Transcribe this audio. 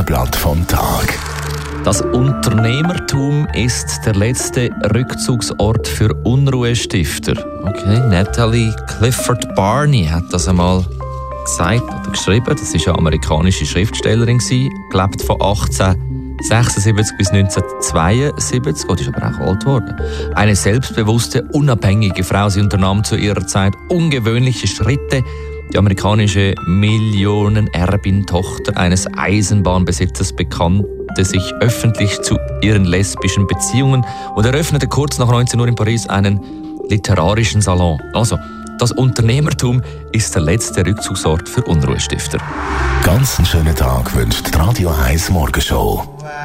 Notenblatt vom Tag. Das Unternehmertum ist der letzte Rückzugsort für Unruhestifter. Okay, Natalie Clifford Barney hat das einmal gesagt oder geschrieben. Das war eine amerikanische Schriftstellerin, gelebt von 1876 bis 1972, ist aber auch alt geworden. Eine selbstbewusste, unabhängige Frau. Sie unternahm zu ihrer Zeit ungewöhnliche Schritte. Die amerikanische Millionenerbin-Tochter eines Eisenbahnbesitzers bekannte sich öffentlich zu ihren lesbischen Beziehungen und eröffnete kurz nach 19 Uhr in Paris einen literarischen Salon. Also, das Unternehmertum ist der letzte Rückzugsort für Unruhestifter. Ganz einen schönen Tag wünscht die Radio 1 Morgenshow.